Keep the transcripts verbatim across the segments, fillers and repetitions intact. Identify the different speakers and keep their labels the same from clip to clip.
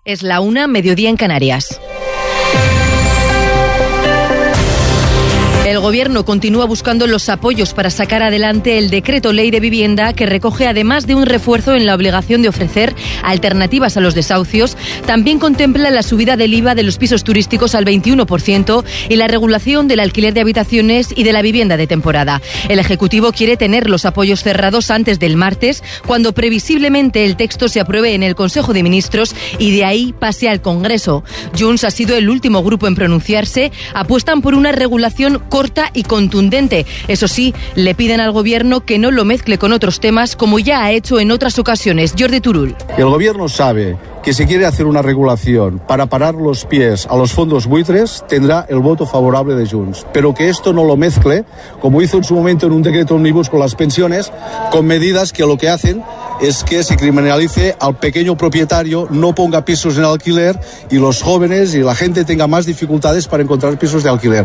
Speaker 1: Es la una, mediodía en Canarias. El Gobierno continúa buscando los apoyos para sacar adelante el decreto ley de vivienda que recoge, además de un refuerzo en la obligación de ofrecer alternativas a los desahucios, también contempla la subida del I V A de los pisos turísticos al veintiuno por ciento y la regulación del alquiler de habitaciones y de la vivienda de temporada. El Ejecutivo quiere tener los apoyos cerrados antes del martes, cuando previsiblemente el texto se apruebe en el Consejo de Ministros y de ahí pase al Congreso. Junts ha sido el último grupo en pronunciarse. Apuestan por una regulación corta y contundente. Eso sí, le piden al Gobierno que no lo mezcle con otros temas, como ya ha hecho en otras ocasiones. Jordi Turull.
Speaker 2: El Gobierno sabe que si quiere hacer una regulación para parar los pies a los fondos buitres, tendrá el voto favorable de Junts. Pero que esto no lo mezcle, como hizo en su momento en un decreto ómnibus con las pensiones, con medidas que lo que hacen es que se criminalice al pequeño propietario, no ponga pisos en alquiler y los jóvenes y la gente tenga más dificultades para encontrar pisos de alquiler.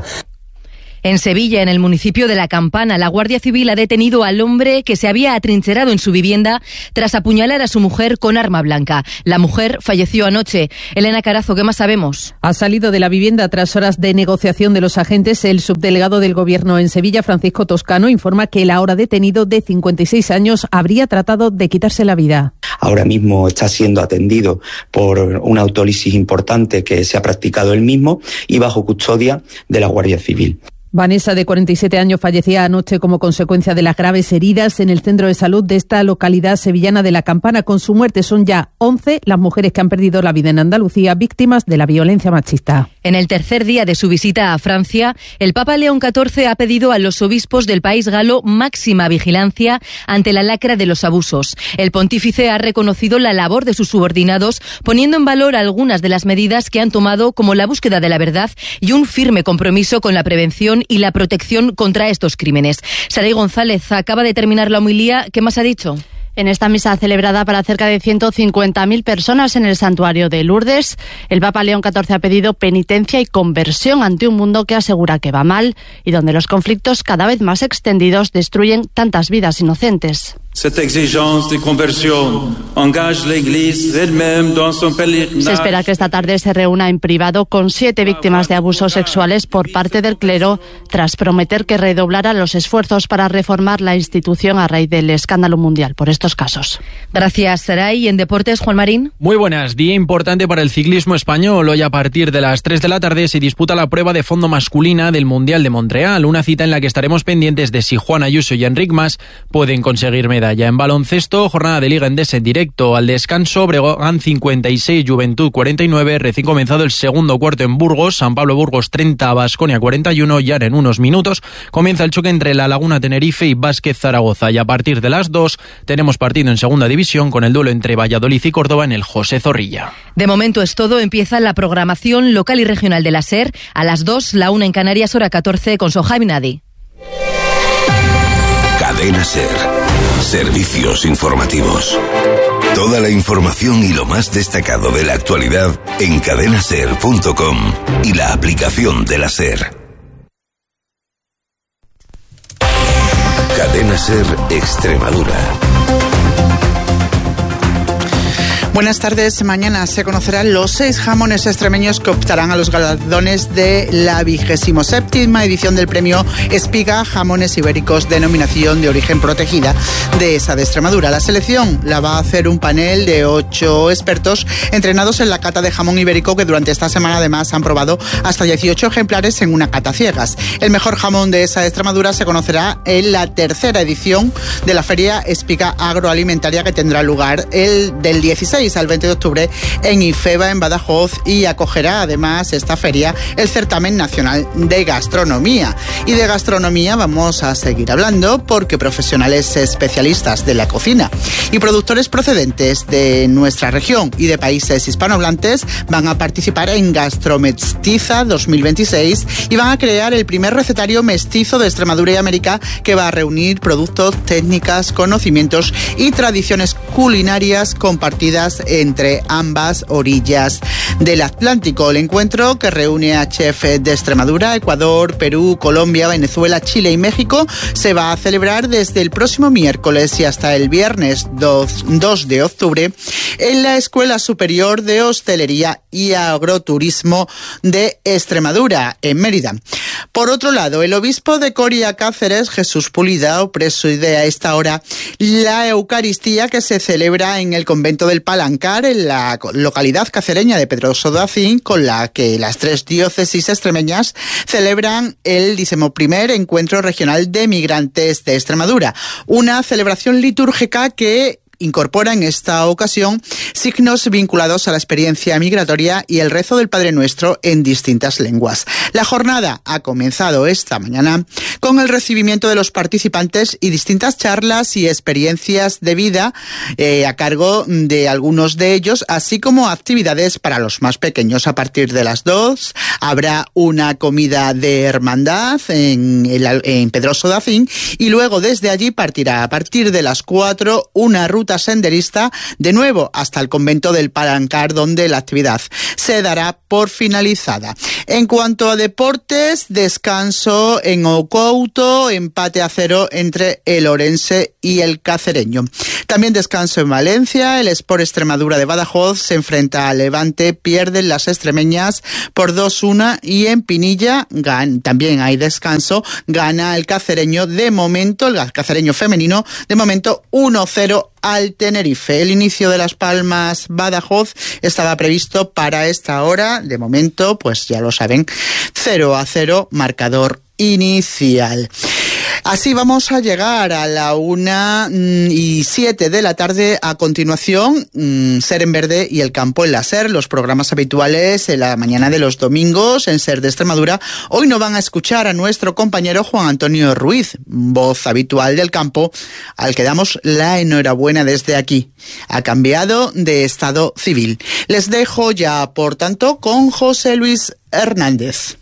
Speaker 1: En Sevilla, en el municipio de La Campana, la Guardia Civil ha detenido al hombre que se había atrincherado en su vivienda tras apuñalar a su mujer con arma blanca. La mujer falleció anoche. Elena Carazo, ¿qué más sabemos?
Speaker 3: Ha salido de la vivienda tras horas de negociación de los agentes. El subdelegado del Gobierno en Sevilla, Francisco Toscano, informa que el ahora detenido, de cincuenta y seis años, habría tratado de quitarse la vida.
Speaker 4: Ahora mismo está siendo atendido por una autólisis importante que se ha practicado él mismo y bajo custodia de la Guardia Civil.
Speaker 3: Vanessa, de cuarenta y siete años, fallecía anoche como consecuencia de las graves heridas en el centro de salud de esta localidad sevillana de La Campana. Con su muerte son ya once las mujeres que han perdido la vida en Andalucía víctimas de la violencia machista.
Speaker 1: En el tercer día de su visita a Francia, el Papa León catorce ha pedido a los obispos del país galo máxima vigilancia ante la lacra de los abusos. El pontífice ha reconocido la labor de sus subordinados, poniendo en valor algunas de las medidas que han tomado, como la búsqueda de la verdad y un firme compromiso con la prevención y la protección contra estos crímenes. Saray González acaba de terminar la homilía. ¿Qué más ha dicho?
Speaker 5: En esta misa celebrada para cerca de ciento cincuenta mil personas en el santuario de Lourdes, el Papa León catorce ha pedido penitencia y conversión ante un mundo que asegura que va mal y donde los conflictos cada vez más extendidos destruyen tantas vidas inocentes.
Speaker 6: Se
Speaker 5: espera que esta tarde se reúna en privado con siete víctimas de abusos sexuales por parte del clero, tras prometer que redoblará los esfuerzos para reformar la institución a raíz del escándalo mundial por estos casos.
Speaker 1: Gracias, Saray. En deportes, Juan Marín.
Speaker 7: Muy buenas. Día importante para el ciclismo español. Hoy, a partir de las tres de la tarde, se disputa la prueba de fondo masculina del Mundial de Montreal, una cita en la que estaremos pendientes de si Juan Ayuso y Enric Mas pueden conseguir medalla. En baloncesto, jornada de Liga Endesa en directo. Al descanso, Breogán cincuenta y seis, Juventud cuarenta y nueve. Recién comenzado el segundo cuarto en Burgos. San Pablo Burgos treinta, Baskonia cuarenta y uno. Ya en unos minutos comienza el choque entre La Laguna Tenerife y Vázquez Zaragoza. Y a partir de las dos tenemos partido en segunda división con el duelo entre Valladolid y Córdoba en el José Zorrilla.
Speaker 1: De momento es todo. Empieza la programación local y regional de la SER. A las dos, la una en Canarias, hora catorce, con Sohaib Nadi.
Speaker 8: Cadena SER. Servicios informativos. Toda la información y lo más destacado de la actualidad en cadena ser punto com y la aplicación de la SER. Cadena SER Extremadura.
Speaker 9: Buenas tardes. Mañana se conocerán los seis jamones extremeños que optarán a los galardones de la vigésimo séptima edición del premio Espiga Jamones Ibéricos, denominación de origen protegida de esa de Extremadura. La selección la va a hacer un panel de ocho expertos entrenados en la cata de jamón ibérico, que durante esta semana además han probado hasta dieciocho ejemplares en una cata ciegas. El mejor jamón de esa de Extremadura se conocerá en la tercera edición de la Feria Espiga Agroalimentaria, que tendrá lugar el del dieciséis al veinte de octubre en IFEBA, en Badajoz, y acogerá además esta feria el Certamen Nacional de Gastronomía. Y de gastronomía vamos a seguir hablando, porque profesionales especialistas de la cocina y productores procedentes de nuestra región y de países hispanohablantes van a participar en Gastromestiza dos mil veintiséis y van a crear el primer recetario mestizo de Extremadura y América, que va a reunir productos, técnicas, conocimientos y tradiciones culinarias compartidas pesqueras entre ambas orillas del Atlántico. El encuentro, que reúne a chefs de Extremadura, Ecuador, Perú, Colombia, Venezuela, Chile y México, se va a celebrar desde el próximo miércoles y hasta el viernes dos de octubre en la Escuela Superior de Hostelería y Agroturismo de Extremadura, en Mérida. Por otro lado, el obispo de Coria Cáceres, Jesús Pulida, preside a esta hora la Eucaristía que se celebra en el convento del Palancar, en la localidad cacereña de Pedroso de Acín, con la que las tres diócesis extremeñas celebran el decimoprimer Encuentro Regional de Migrantes de Extremadura. Una celebración litúrgica que incorpora en esta ocasión signos vinculados a la experiencia migratoria y el rezo del Padre Nuestro en distintas lenguas. La jornada ha comenzado esta mañana con el recibimiento de los participantes y distintas charlas y experiencias de vida eh, a cargo de algunos de ellos, así como actividades para los más pequeños. A partir de las dos habrá una comida de hermandad en, el, en Pedroso de Acín y luego desde allí partirá a partir de las cuatro una ruta senderista de nuevo hasta el convento del Palancar, donde la actividad se dará por finalizada. En cuanto a deportes, descanso en Ocouto, empate a cero entre el Orense y el Cacereño. También descanso en Valencia, el Sport Extremadura de Badajoz se enfrenta a Levante, pierden las extremeñas por dos uno y en Pinilla gan, también hay descanso, gana el Cacereño de momento, el Cacereño femenino, de momento uno cero al Tenerife. El inicio de Las Palmas Badajoz estaba previsto para esta hora, de momento, pues ya lo saben, cero a cero, marcador inicial. Así vamos a llegar a la una y siete de la tarde. A continuación, Ser en Verde y El Campo en la SER, los programas habituales en la mañana de los domingos en SER de Extremadura. Hoy no van a escuchar a nuestro compañero Juan Antonio Ruiz, voz habitual del campo, al que damos la enhorabuena desde aquí. Ha cambiado de estado civil. Les dejo ya, por tanto, con José Luis Hernández.